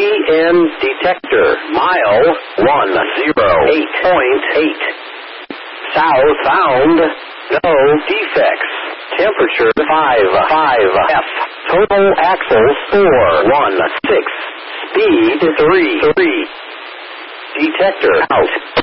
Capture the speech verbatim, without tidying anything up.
N detector. Mile one zero eight point eight. South bound. No defects. Temperature five five F. Total axles four one six. Speed three three. Detector out.